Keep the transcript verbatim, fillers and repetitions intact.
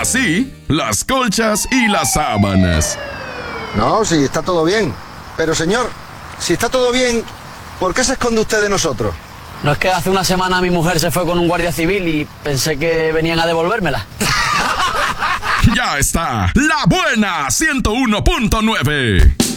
así las colchas y las sábanas. No, sí, está todo bien. Pero señor, si está todo bien, ¿por qué se esconde usted de nosotros? No es que hace una semana mi mujer se fue con un guardia civil y pensé que venían a devolvérmela. Ya está, La Buena ciento uno punto nueve.